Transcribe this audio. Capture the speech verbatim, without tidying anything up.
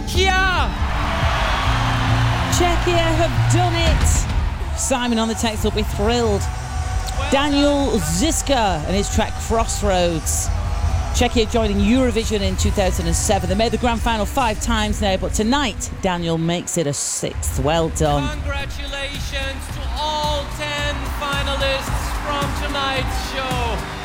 Czechia! Czechia have done it. Simon on the text will be thrilled. Daniel Ziska and his track Crossroads. Czechia joining Eurovision in two thousand seven. They made the grand final five times now, but tonight Daniel makes it a sixth. Well done. Congratulations to all ten finalists from tonight's show.